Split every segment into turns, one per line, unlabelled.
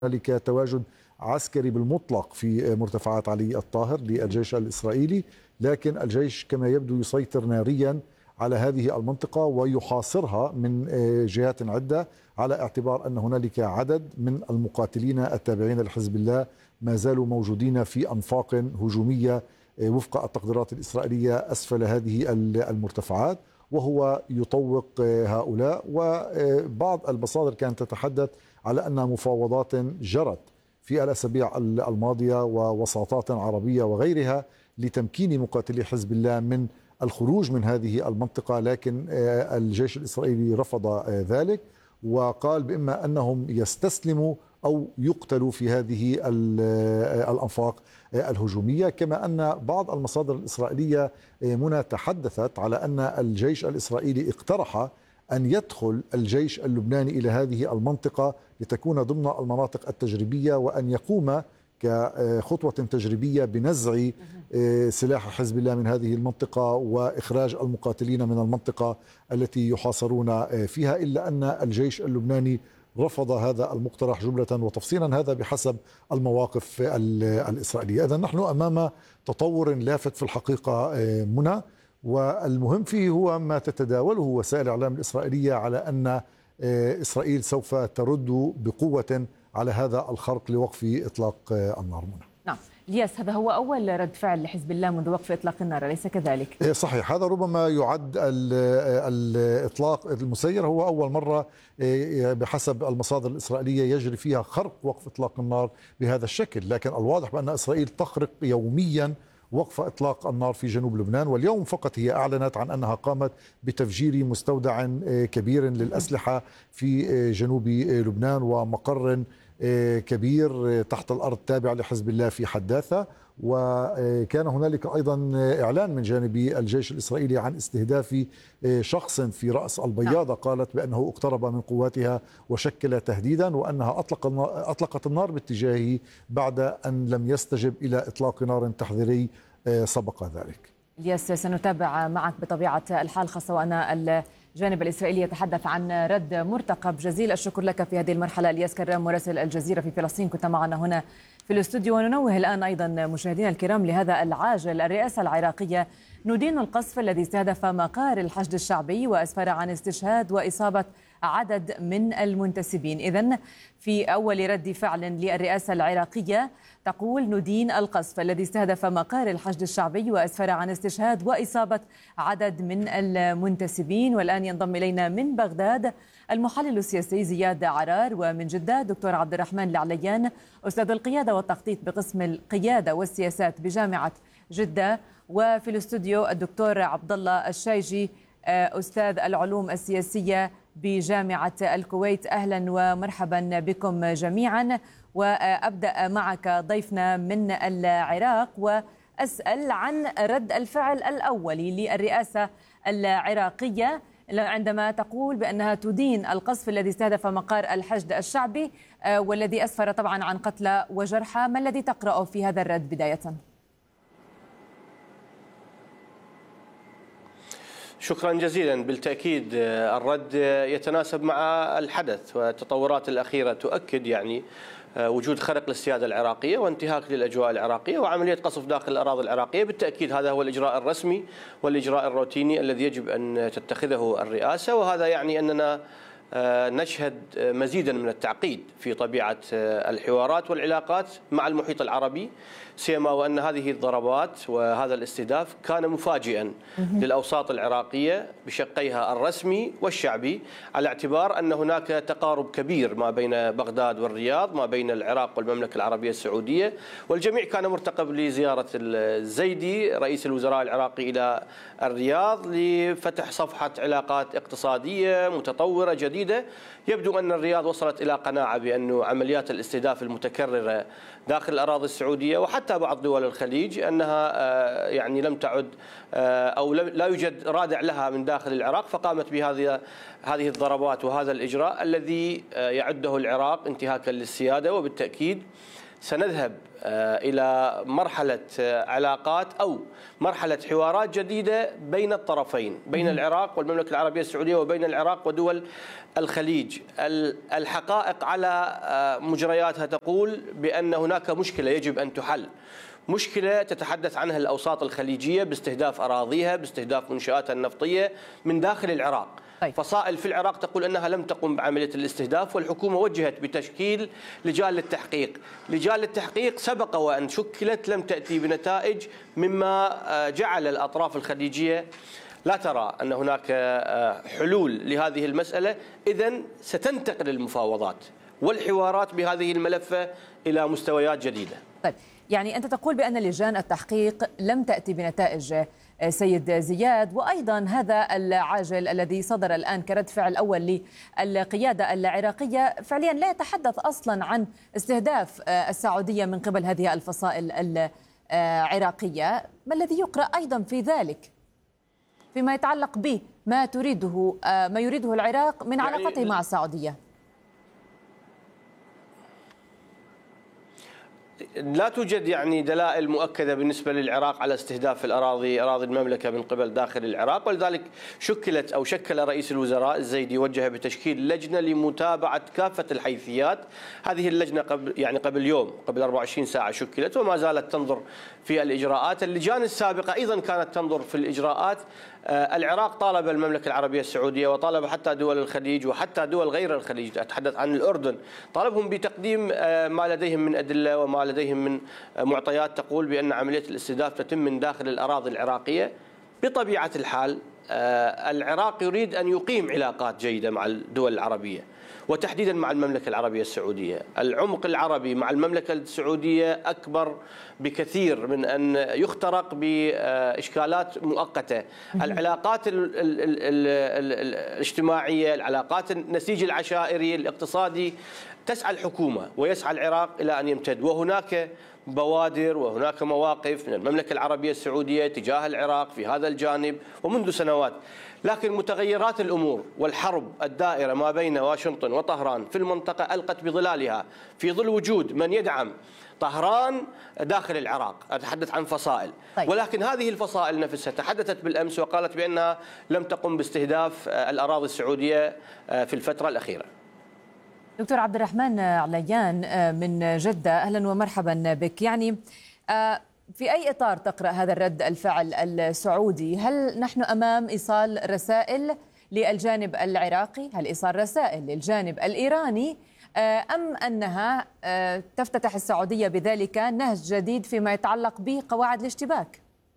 هنالك تواجد عسكري بالمطلق في مرتفعات علي الطاهر للجيش الإسرائيلي، لكن الجيش كما يبدو يسيطر ناريا على هذه المنطقة ويحاصرها من جهات عدة، على اعتبار أن هنالك عدد من المقاتلين التابعين لحزب الله ما زالوا موجودين في أنفاق هجومية وفق التقديرات الإسرائيلية أسفل هذه المرتفعات، وهو يطوق هؤلاء. وبعض المصادر كانت تتحدث على أن مفاوضات جرت في الأسابيع الماضية ووساطات عربية وغيرها لتمكين مقاتلي حزب الله من الخروج من هذه المنطقة، لكن الجيش الإسرائيلي رفض ذلك وقال بإما أنهم يستسلموا أو يقتلوا في هذه الأنفاق الهجومية. كما أن بعض المصادر الإسرائيلية منى تحدثت على أن الجيش الإسرائيلي اقترح أن يدخل الجيش اللبناني إلى هذه المنطقة لتكون ضمن المناطق التجريبية، وأن يقوم كخطوة تجريبية بنزع سلاح حزب الله من هذه المنطقة وإخراج المقاتلين من المنطقة التي يحاصرون فيها، إلا أن الجيش اللبناني رفض هذا المقترح جملة وتفصيلا، هذا بحسب المواقف الإسرائيلية. إذن نحن أمام تطور لافت في الحقيقة منى، والمهم فيه هو ما تتداوله وسائل الإعلام الإسرائيلية على أن إسرائيل سوف ترد بقوة على هذا الخرق لوقف إطلاق النار. منى.
نعم الياس، هذا هو أول رد فعل لحزب الله منذ وقف إطلاق النار، أليس كذلك؟
صحيح، هذا ربما يعد الإطلاق المسير هو أول مرة بحسب المصادر الإسرائيلية يجري فيها خرق وقف إطلاق النار بهذا الشكل، لكن الواضح بأن إسرائيل تخرق يوميا وقف إطلاق النار في جنوب لبنان، واليوم فقط هي أعلنت عن أنها قامت بتفجير مستودع كبير للأسلحة في جنوب لبنان ومقر كبير تحت الأرض تابع لحزب الله في حداثة. وكان هنالك أيضا إعلان من جانب الجيش الإسرائيلي عن استهداف شخص في رأس البياضة قالت بأنه اقترب من قواتها وشكل تهديدا، وأنها أطلقت النار باتجاهه بعد أن لم يستجب إلى إطلاق نار تحذيري سبق ذلك.
الياس، سنتابع معك بطبيعة الحال، خاصة وأن الجانب الإسرائيلي يتحدث عن رد مرتقب. جزيل الشكر لك في هذه المرحلة الياس كرام، مراسل الجزيرة في فلسطين، كنت معنا هنا في الاستوديو. وننوه الآن أيضا مشاهدينا الكرام لهذا العاجل. الرئاسة العراقية ندين القصف الذي استهدف مقار الحشد الشعبي وأسفر عن استشهاد وإصابة عدد من المنتسبين. إذن في أول رد فعل للرئاسة العراقية تقول ندين القصف الذي استهدف مقار الحشد الشعبي وأسفر عن استشهاد وإصابة عدد من المنتسبين. والآن ينضم إلينا من بغداد المحلل السياسي زياد عرار، ومن جدة دكتور عبد الرحمن العليان أستاذ القيادة والتخطيط بقسم القيادة والسياسات بجامعة جدة، وفي الاستوديو الدكتور عبد الله الشايجي أستاذ العلوم السياسية بجامعة الكويت. أهلا ومرحبا بكم جميعا. وأبدأ معك ضيفنا من العراق وأسأل عن رد الفعل الأولي للرئاسة العراقية عندما تقول بأنها تدين القصف الذي استهدف مقار الحشد الشعبي والذي أسفر طبعا عن قتلى وجرحى. ما الذي تقرأه في هذا الرد بداية؟
شكرا جزيلا. بالتأكيد الرد يتناسب مع الحدث والتطورات الأخيرة تؤكد يعني وجود خرق للسيادة العراقية وانتهاك للأجواء العراقية وعملية قصف داخل الأراضي العراقية. بالتأكيد هذا هو الإجراء الرسمي والإجراء الروتيني الذي يجب أن تتخذه الرئاسة، وهذا يعني أننا نشهد مزيدا من التعقيد في طبيعة الحوارات والعلاقات مع المحيط العربي، سيما وأن هذه الضربات وهذا الاستهداف كان مفاجئا للأوساط العراقية بشقيها الرسمي والشعبي، على اعتبار أن هناك تقارب كبير ما بين بغداد والرياض، ما بين العراق والمملكة العربية السعودية، والجميع كان مرتقب لزيارة الزيدي رئيس الوزراء العراقي إلى الرياض لفتح صفحة علاقات اقتصادية متطورة جديدة. يبدو أن الرياض وصلت إلى قناعة بأن عمليات الاستهداف المتكررة داخل الأراضي السعودية وحتى بعض دول الخليج أنها يعني لم تعد أو لا يوجد رادع لها من داخل العراق، فقامت بهذه الضربات وهذا الإجراء الذي يعده العراق انتهاكا للسيادة. وبالتأكيد سنذهب إلى مرحلة علاقات أو مرحلة حوارات جديدة بين الطرفين، بين العراق والمملكة العربية السعودية وبين العراق ودول الخليج. الحقائق على مجرياتها تقول بأن هناك مشكلة يجب أن تحل، مشكلة تتحدث عنها الأوساط الخليجية باستهداف أراضيها، باستهداف منشآتها النفطية من داخل العراق.
طيب.
فصائل في العراق تقول أنها لم تقم بعملية الاستهداف، والحكومة وجهت بتشكيل لجان للتحقيق. لجان للتحقيق سبق وأن شكلت لم تأتي بنتائج، مما جعل الأطراف الخليجية لا ترى أن هناك حلول لهذه المسألة. إذن ستنتقل المفاوضات والحوارات بهذه الملفة إلى مستويات جديدة.
طيب، يعني أنت تقول بأن لجان التحقيق لم تأتي بنتائج سيد زياد، وأيضا هذا العاجل الذي صدر الآن كرد فعل أول للقيادة العراقية فعليا لا يتحدث أصلا عن استهداف السعودية من قبل هذه الفصائل العراقية. ما الذي يقرأ أيضا في ذلك فيما يتعلق به ما يريده العراق من علاقته مع السعودية؟
لا توجد دلائل مؤكدة بالنسبة للعراق على استهداف أراضي المملكة من قبل داخل العراق، ولذلك شكل رئيس الوزراء الزيدي وجه بتشكيل لجنة لمتابعة كافة الحيثيات. هذه اللجنة قبل 24 ساعة شكلت وما زالت تنظر في الإجراءات. اللجان السابقة أيضا كانت تنظر في الإجراءات. العراق طالب المملكة العربية السعودية وطالب حتى دول الخليج وحتى دول غير الخليج، أتحدث عن الأردن، طالبهم بتقديم ما لديهم من أدلة وما لديهم من معطيات تقول بأن عملية الاستهداف تتم من داخل الأراضي العراقية. بطبيعة الحال العراق يريد أن يقيم علاقات جيدة مع الدول العربية وتحديدا مع المملكة العربية السعودية. العمق العربي مع المملكة السعودية أكبر بكثير من أن يخترق بإشكالات مؤقتة. العلاقات الاجتماعية، العلاقات النسيج العشائري الاقتصادي تسعى الحكومة ويسعى العراق إلى أن يمتد، وهناك بوادر وهناك مواقف من المملكة العربية السعودية تجاه العراق في هذا الجانب ومنذ سنوات. لكن متغيرات الأمور والحرب الدائرة ما بين واشنطن وطهران في المنطقة ألقت بظلالها في ظل وجود من يدعم طهران داخل العراق. أتحدث عن فصائل.
طيب.
ولكن هذه الفصائل نفسها تحدثت بالأمس وقالت بأنها لم تقم باستهداف الأراضي السعودية في الفترة الأخيرة.
دكتور عبد الرحمن عليان من جدة، أهلا ومرحبا بك. في أي إطار تقرأ هذا الرد الفعل السعودي؟ هل نحن أمام إيصال رسائل للجانب العراقي؟ هل إيصال رسائل للجانب الإيراني؟ أم أنها تفتتح السعودية بذلك نهج جديد فيما يتعلق بقواعد الاشتباك؟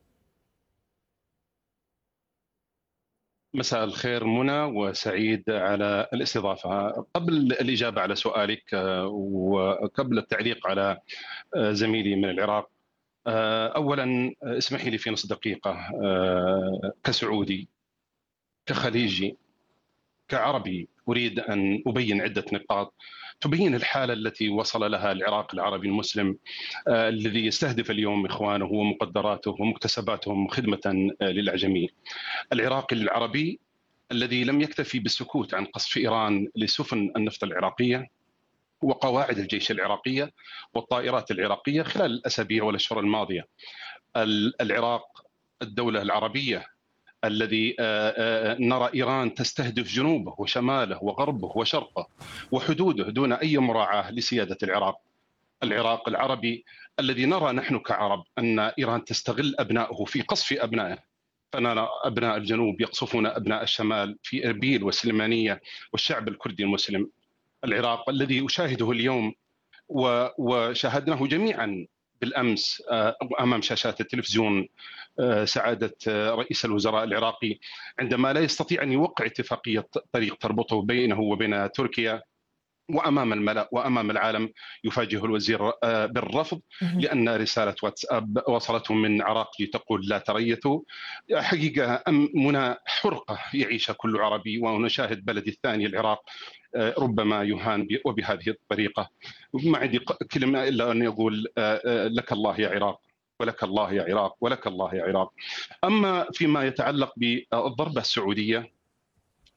مساء الخير منى، وسعيد على الاستضافة. قبل الإجابة على سؤالك وقبل التعليق على زميلي من العراق، أولا اسمحي لي في نص دقيقة كسعودي، كخليجي، كعربي، أريد أن أبين عدة نقاط تبين الحالة التي وصل لها العراق العربي المسلم الذي يستهدف اليوم إخوانه ومقدراته ومكتسباتهم خدمة للأعجمي. العراق العربي الذي لم يكتفي بالسكوت عن قصف إيران لسفن النفط العراقية وقواعد الجيش العراقية والطائرات العراقية خلال الأسابيع والأشهر الماضية. العراق الدولة العربية الذي نرى إيران تستهدف جنوبه وشماله وغربه وشرقه وحدوده دون أي مراعاة لسيادة العراق. العراق العربي الذي نرى نحن كعرب أن إيران تستغل أبنائه في قصف أبنائه، فنرى أبناء الجنوب يقصفون أبناء الشمال في إربيل والسليمانية والشعب الكردي المسلم. العراق الذي يشاهده اليوم وشاهدناه جميعا بالأمس أمام شاشات التلفزيون سعادة رئيس الوزراء العراقي عندما لا يستطيع أن يوقع اتفاقية طريق تربطه بينه وبين تركيا، وأمام الملأ وأمام العالم يفاجئه الوزير بالرفض لأن رسالة واتساب وصلته من عراقي تقول لا تريثوا. حقيقة منى حرقة يعيش كل عربي، ونشاهد بلدي الثاني العراق ربما يهان وبهذه الطريقة. ما عندي كلمة إلا أن يقول لك الله يا عراق، ولك الله يا عراق، ولك الله يا عراق. أما فيما يتعلق بالضربة السعودية،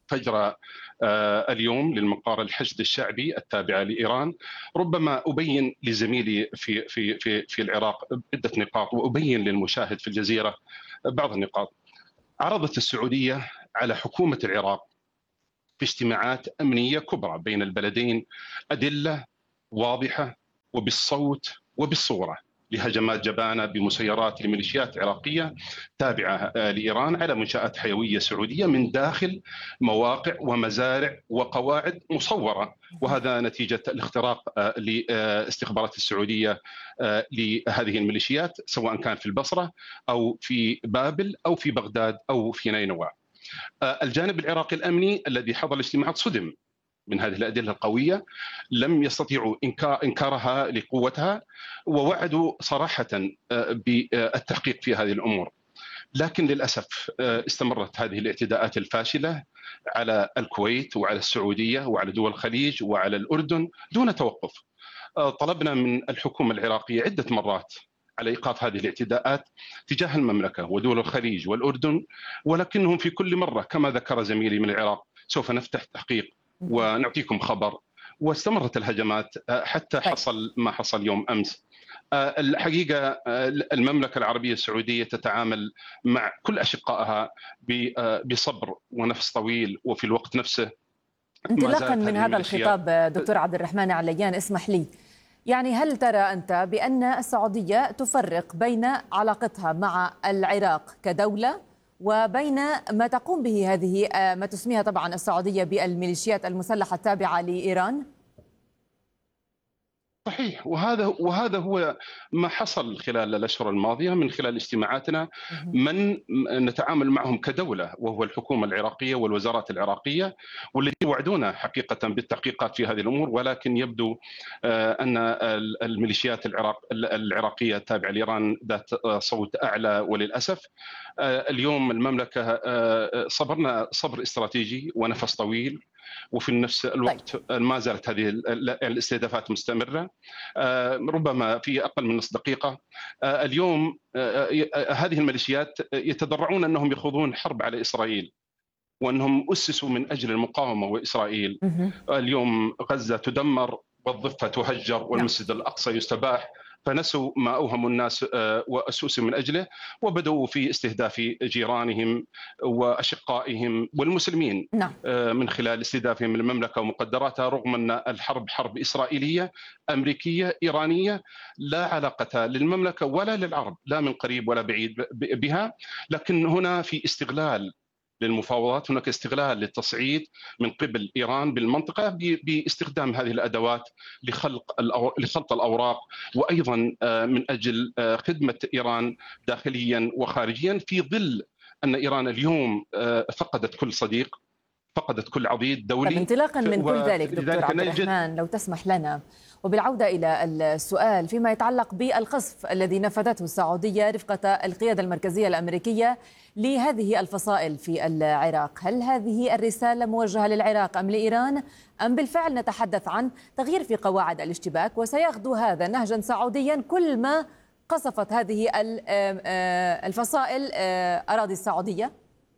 فجر اليوم للمقر الحشد الشعبي التابعة لإيران. ربما أبين لزميلي في العراق عدة نقاط، وأبين للمشاهد في الجزيرة بعض النقاط. عرضت السعودية على حكومة العراق في اجتماعات أمنية كبرى بين البلدين أدلة واضحة وبالصوت وبالصورة لهجمات جبانة بمسيرات لميليشيات عراقية تابعة لإيران على منشآت حيوية سعودية من داخل مواقع ومزارع وقواعد مصورة، وهذا نتيجة الاختراق لاستخبارات السعودية لهذه الميليشيات سواء كان في البصرة أو في بابل أو في بغداد أو في نينوى. الجانب العراقي الأمني الذي حضر الاجتماعات صدم من هذه الأدلة القوية، لم يستطيعوا إنكارها لقوتها، ووعدوا صراحة بالتحقيق في هذه الأمور. لكن للأسف استمرت هذه الاعتداءات الفاشلة على الكويت وعلى السعودية وعلى دول الخليج وعلى الأردن دون توقف. طلبنا من الحكومة العراقية عدة مرات على إيقاف هذه الاعتداءات تجاه المملكة ودول الخليج والأردن، ولكنهم في كل مرة كما ذكر زميلي من العراق سوف نفتح تحقيق ونعطيكم خبر، واستمرت الهجمات حتى حصل ما حصل يوم أمس. الحقيقة المملكة العربية السعودية تتعامل مع كل أشقائها بصبر ونفس طويل، وفي الوقت نفسه
انطلاقا من هذا الخطاب دكتور عبد الرحمن عليان، اسمح لي، يعني هل ترى أنت بأن السعودية تفرق بين علاقتها مع العراق كدولة وبين ما تقوم به هذه ما تسميها طبعا السعودية بالميليشيات المسلحة التابعة لإيران؟
صحيح، وهذا هو ما حصل خلال الأشهر الماضية من خلال اجتماعاتنا. من نتعامل معهم كدولة وهو الحكومة العراقية والوزارات العراقية، والذي وعدونا حقيقة بالتحقيقات في هذه الأمور، ولكن يبدو أن الميليشيات العراقية التابعة لإيران ذات صوت أعلى. وللأسف اليوم المملكة صبرنا صبر استراتيجي ونفس طويل، وفي نفس الوقت ما زالت هذه الاستهدافات مستمرة ربما في أقل من نصف دقيقة. اليوم هذه الميليشيات يتضرعون أنهم يخوضون حرب على إسرائيل، وأنهم أسسوا من أجل المقاومة وإسرائيل. اليوم غزة تدمر والضفة تهجر والمسجد الأقصى يستباح، فنسوا ما أوهم الناس وأسسوا من أجله، وبدأوا في استهداف جيرانهم وأشقائهم والمسلمين من خلال استهدافهم المملكة ومقدراتها، رغم أن الحرب حرب إسرائيلية أمريكية إيرانية لا علاقة للمملكة ولا للعرب، لا من قريب ولا بعيد بها. لكن هنا في استغلال للمفاوضات، هناك استغلال للتصعيد من قبل إيران بالمنطقة باستخدام هذه الأدوات لخلط الأوراق، وأيضا من أجل خدمة إيران داخليا وخارجيا، في ظل أن إيران اليوم فقدت كل صديق، فقدت كل عضيد دولي.
انطلاقا من كل ذلك دكتور عبد الرحمن، لو تسمح لنا وبالعودة إلى السؤال فيما يتعلق بالقصف الذي نفذته السعودية رفقة القيادة المركزية الأمريكية لهذه الفصائل في العراق، هل هذه الرسالة موجهة للعراق أم لإيران، أم بالفعل نتحدث عن تغيير في قواعد الاشتباك وسيغدو هذا نهجا سعوديا كل ما قصفت هذه الفصائل أراضي السعودية؟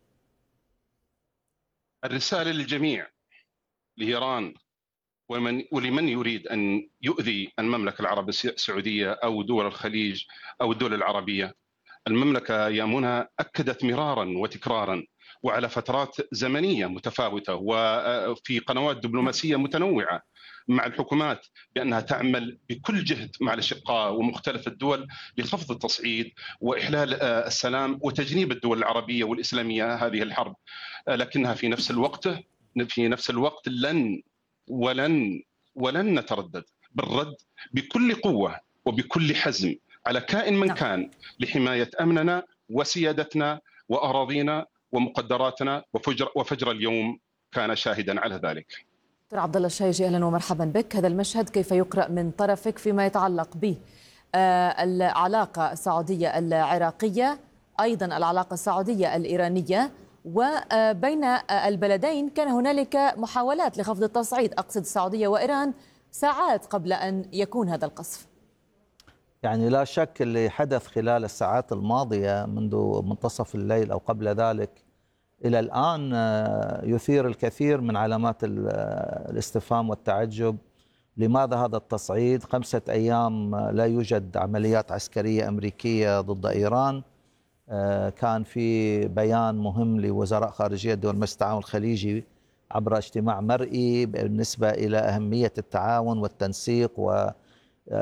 الرسالة للجميع، لإيران ولمن يريد أن يؤذي المملكة العربية السعودية أو دول الخليج أو الدول العربية. المملكة يا منى أكدت مرارا وتكرارا وعلى فترات زمنية متفاوتة وفي قنوات دبلوماسية متنوعة مع الحكومات بأنها تعمل بكل جهد مع الأشقاء ومختلف الدول لخفض التصعيد وإحلال السلام وتجنيب الدول العربية والإسلامية هذه الحرب. لكنها في نفس الوقت ولن نتردد بالرد بكل قوة وبكل حزم على كائن من كان لحماية أمننا وسيادتنا وأراضينا ومقدراتنا، وفجر اليوم كان شاهدا على ذلك.
دكتور عبد الله الشايجي، أهلا ومرحبا بك. هذا المشهد كيف يقرأ من طرفك فيما يتعلق بالعلاقة السعودية العراقية، أيضا العلاقة السعودية الإيرانية، وبين البلدين كان هنالك محاولات لخفض التصعيد، أقصد السعودية وإيران، ساعات قبل أن يكون هذا القصف؟
يعني لا شك اللي حدث خلال الساعات الماضية منذ منتصف الليل أو قبل ذلك إلى الآن يثير الكثير من علامات الاستفهام والتعجب. لماذا هذا التصعيد؟ 5 أيام لا يوجد عمليات عسكرية أمريكية ضد إيران. كان في بيان مهم لوزراء خارجية دول مجلس التعاون الخليجي عبر اجتماع مرئي بالنسبة إلى أهمية التعاون والتنسيق